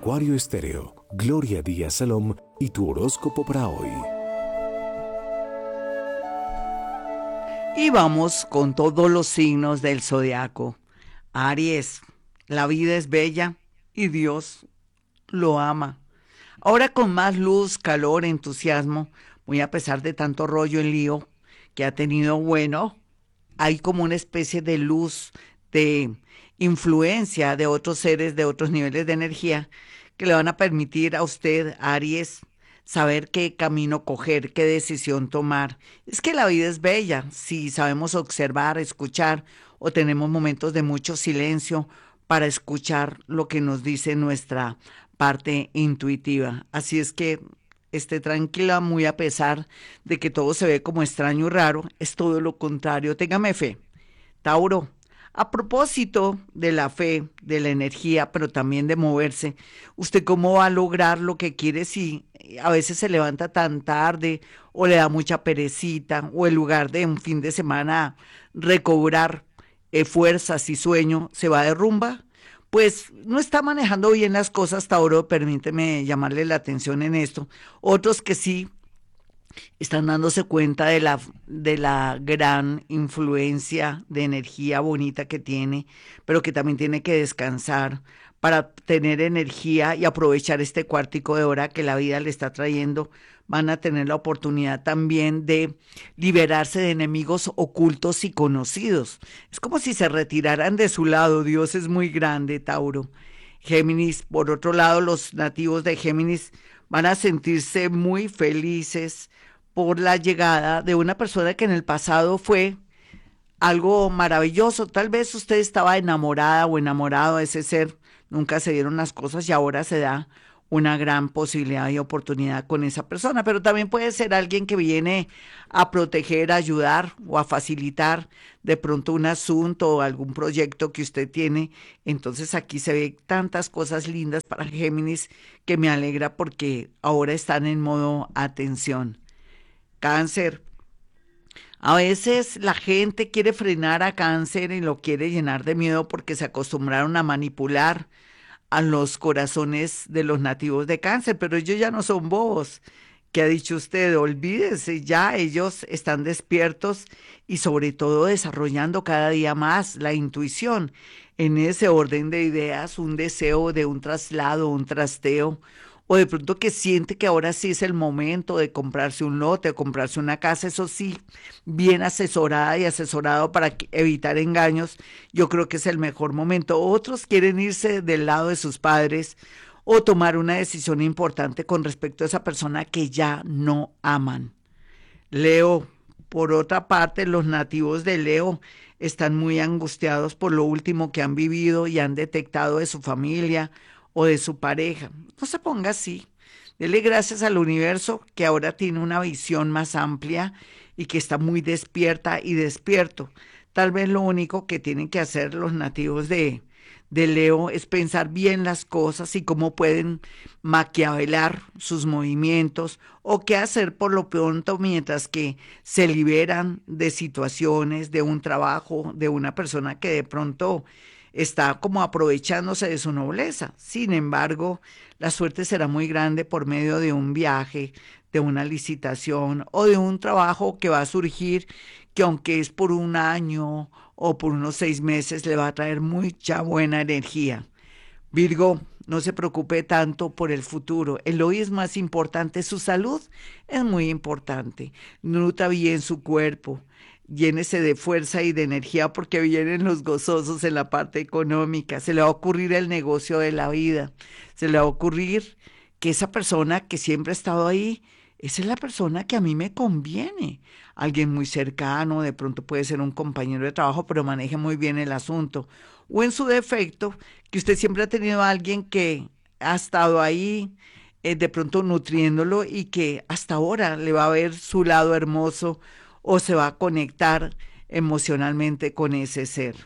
Acuario Estéreo, Gloria Díaz Salom y tu horóscopo para hoy. Y vamos con todos los signos del zodiaco. Aries, la vida es bella y Dios lo ama. Ahora con más luz, calor, entusiasmo, muy a pesar de tanto rollo y lío que ha tenido, bueno, hay como una especie de luz, de influencia de otros seres, de otros niveles de energía, que le van a permitir a usted, Aries, saber qué camino coger, qué decisión tomar. Es que la vida es bella si sabemos observar, escuchar o tenemos momentos de mucho silencio para escuchar lo que nos dice nuestra parte intuitiva. Así es que esté tranquila, muy a pesar de que todo se ve como extraño y raro, es todo lo contrario. Téngame fe. Tauro, a propósito de la fe, de la energía, pero también de moverse, ¿usted cómo va a lograr lo que quiere si a veces se levanta tan tarde o le da mucha perecita o en lugar de un fin de semana recobrar fuerzas y sueño, se va de rumba? Pues no está manejando bien las cosas, Tauro, permíteme llamarle la atención en esto. Otros que sí están dándose cuenta de la gran influencia de energía bonita que tiene, pero que también tiene que descansar para tener energía y aprovechar este cuartico de hora que la vida le está trayendo. Van a tener la oportunidad también de liberarse de enemigos ocultos y conocidos. Es como si se retiraran de su lado. Dios es muy grande, Tauro. Géminis, por otro lado, los nativos de Géminis van a sentirse muy felices por la llegada de una persona que en el pasado fue algo maravilloso. Tal vez usted estaba enamorada o enamorado de ese ser, nunca se dieron las cosas y ahora se da una gran posibilidad y oportunidad con esa persona, pero también puede ser alguien que viene a proteger, a ayudar o a facilitar de pronto un asunto o algún proyecto que usted tiene. Entonces aquí se ve tantas cosas lindas para Géminis que me alegra porque ahora están en modo atención. Cáncer. A veces la gente quiere frenar a Cáncer y lo quiere llenar de miedo porque se acostumbraron a manipular a los corazones de los nativos de Cáncer, pero ellos ya no son bobos. ¿Qué ha dicho usted? Olvídese, ya ellos están despiertos y sobre todo desarrollando cada día más la intuición. En ese orden de ideas, un deseo de un traslado, un trasteo, o de pronto que siente que ahora sí es el momento de comprarse un lote o comprarse una casa, eso sí, bien asesorada y asesorado para evitar engaños, yo creo que es el mejor momento. Otros quieren irse del lado de sus padres o tomar una decisión importante con respecto a esa persona que ya no aman. Leo, por otra parte, los nativos de Leo están muy angustiados por lo último que han vivido y han detectado de su familia o de su pareja. No se ponga así. Dele gracias al universo que ahora tiene una visión más amplia y que está muy despierta y despierto. Tal vez lo único que tienen que hacer los nativos de Leo es pensar bien las cosas y cómo pueden maquiavelar sus movimientos o qué hacer por lo pronto mientras que se liberan de situaciones, de un trabajo, de una persona que de pronto está como aprovechándose de su nobleza. Sin embargo, la suerte será muy grande por medio de un viaje, de una licitación o de un trabajo que va a surgir que aunque es por un año o por unos 6 meses, le va a traer mucha buena energía. Virgo, no se preocupe tanto por el futuro. El hoy es más importante. Su salud es muy importante. Nutra bien su cuerpo. Llénese de fuerza y de energía porque vienen los gozosos en la parte económica. Se le va a ocurrir el negocio de la vida. Se le va a ocurrir que esa persona que siempre ha estado ahí, esa es la persona que a mí me conviene. Alguien muy cercano, de pronto puede ser un compañero de trabajo, pero maneje muy bien el asunto. O en su defecto, que usted siempre ha tenido a alguien que ha estado ahí, de pronto nutriéndolo y que hasta ahora le va a ver su lado hermoso o se va a conectar emocionalmente con ese ser.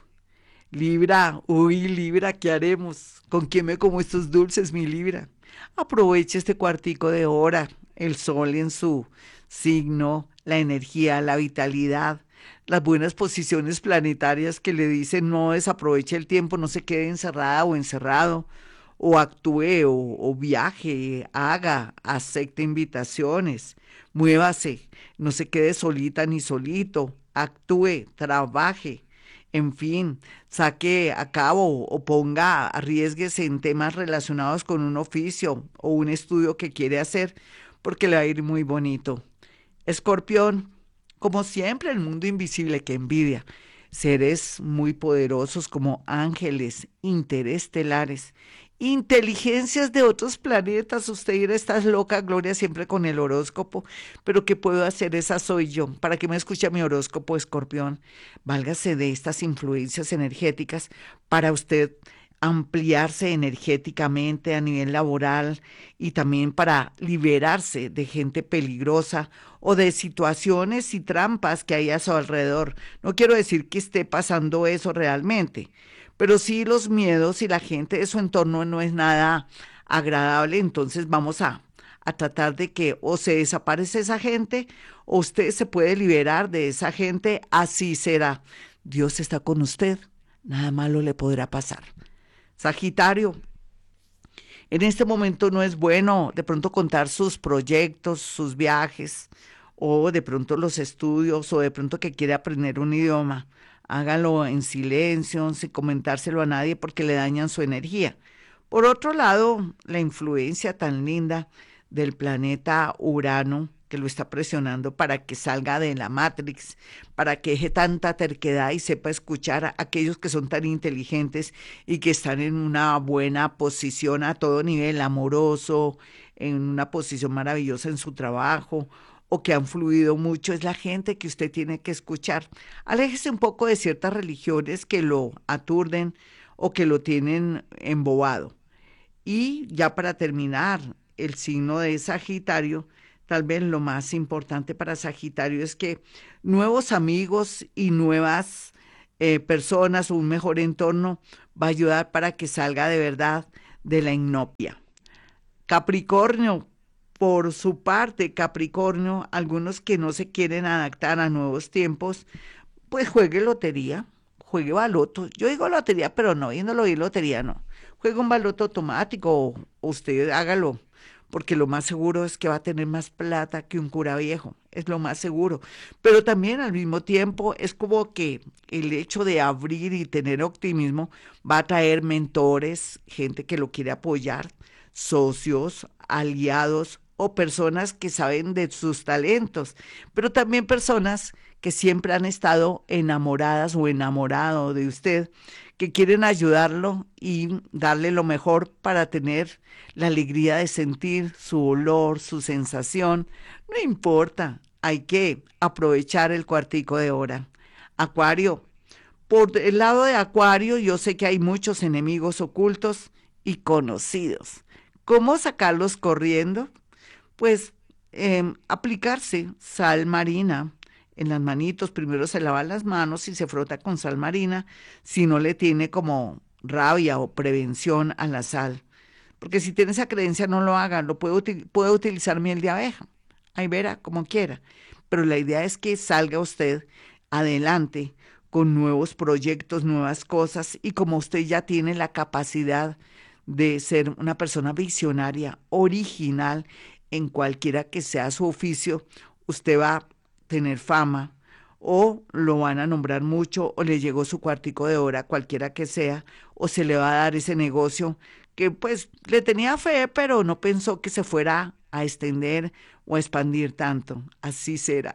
Libra, uy, Libra, ¿qué haremos? ¿Con quién me como estos dulces, mi Libra? Aproveche este cuartico de hora, el sol en su signo, la energía, la vitalidad, las buenas posiciones planetarias que le dicen no desaproveche el tiempo, no se quede encerrada o encerrado, o actúe o viaje, haga, acepte invitaciones, muévase, no se quede solita ni solito, actúe, trabaje, en fin, saque a cabo o ponga, arriesguese en temas relacionados con un oficio o un estudio que quiere hacer, porque le va a ir muy bonito. Escorpión, como siempre, el mundo invisible que envidia. Seres muy poderosos como ángeles interestelares, inteligencias de otros planetas. Usted dirá, estás loca, Gloria, siempre con el horóscopo, pero ¿qué puedo hacer? Esa soy yo. ¿Para qué me escucha mi horóscopo, Escorpión? Válgase de estas influencias energéticas para usted ampliarse energéticamente a nivel laboral y también para liberarse de gente peligrosa o de situaciones y trampas que hay a su alrededor. No quiero decir que esté pasando eso realmente, pero sí los miedos y la gente de su entorno no es nada agradable, entonces vamos a tratar de que o se desaparece esa gente o usted se puede liberar de esa gente, así será. Dios está con usted, nada malo le podrá pasar. Sagitario, en este momento no es bueno de pronto contar sus proyectos, sus viajes, o de pronto los estudios, o de pronto que quiere aprender un idioma. Hágalo en silencio, sin comentárselo a nadie porque le dañan su energía. Por otro lado, la influencia tan linda del planeta Urano, que lo está presionando para que salga de la Matrix, para que deje tanta terquedad y sepa escuchar a aquellos que son tan inteligentes y que están en una buena posición a todo nivel, amoroso, en una posición maravillosa en su trabajo o que han fluido mucho, es la gente que usted tiene que escuchar. Aléjese un poco de ciertas religiones que lo aturden o que lo tienen embobado. Y ya para terminar, el signo de Sagitario, tal vez lo más importante para Sagitario es que nuevos amigos y nuevas personas, un mejor entorno, va a ayudar para que salga de verdad de la inopia. Capricornio, por su parte, Capricornio, algunos que no se quieren adaptar a nuevos tiempos, pues juegue lotería, juegue baloto. Yo digo lotería, pero no, viéndolo y lotería no. Juegue un baloto automático o usted hágalo, porque lo más seguro es que va a tener más plata que un cura viejo, es lo más seguro. Pero también al mismo tiempo es como que el hecho de abrir y tener optimismo va a traer mentores, gente que lo quiere apoyar, socios, aliados o personas que saben de sus talentos, pero también personas que siempre han estado enamoradas o enamorado de usted, que quieren ayudarlo y darle lo mejor para tener la alegría de sentir su olor, su sensación. No importa, hay que aprovechar el cuartico de hora. Acuario, por el lado de Acuario, yo sé que hay muchos enemigos ocultos y conocidos. ¿Cómo sacarlos corriendo? Pues aplicarse sal marina en las manitos. Primero se lava las manos y se frota con sal marina si no le tiene como rabia o prevención a la sal. Porque si tiene esa creencia, no lo haga. Puede utilizar miel de abeja. Ahí verá, como quiera. Pero la idea es que salga usted adelante con nuevos proyectos, nuevas cosas. Y como usted ya tiene la capacidad de ser una persona visionaria, original, en cualquiera que sea su oficio, usted va a tener fama o lo van a nombrar mucho o le llegó su cuartico de hora, cualquiera que sea, o se le va a dar ese negocio que pues le tenía fe, pero no pensó que se fuera a extender o a expandir tanto. Así será.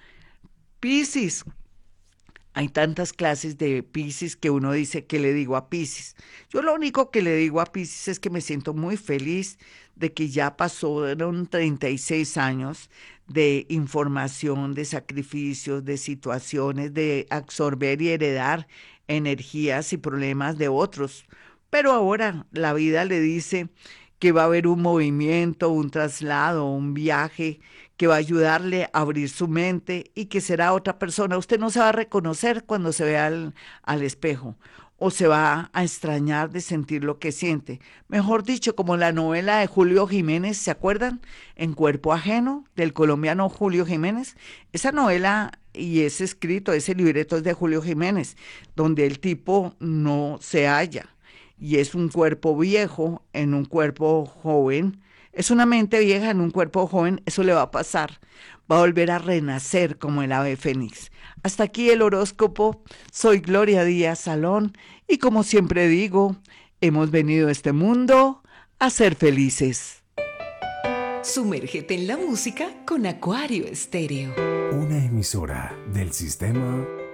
Piscis, hay tantas clases de Piscis que uno dice, ¿qué le digo a Piscis? Yo lo único que le digo a Piscis es que me siento muy feliz de que ya pasaron 36 años de información, de sacrificios, de situaciones, de absorber y heredar energías y problemas de otros. Pero ahora la vida le dice que va a haber un movimiento, un traslado, un viaje que va a ayudarle a abrir su mente y que será otra persona. Usted no se va a reconocer cuando se vea al espejo o se va a extrañar de sentir lo que siente. Mejor dicho, como la novela de Julio Jiménez, ¿se acuerdan? En Cuerpo Ajeno, del colombiano Julio Jiménez. Esa novela y ese escrito, ese libreto es de Julio Jiménez, donde el tipo no se halla. y es un cuerpo viejo en un cuerpo joven, es una mente vieja en un cuerpo joven, eso le va a pasar. Va a volver a renacer como el ave fénix. Hasta aquí el horóscopo. Soy Gloria Díaz Salón y como siempre digo, hemos venido a este mundo a ser felices. Sumérgete en la música con Acuario Estéreo. Una emisora del sistema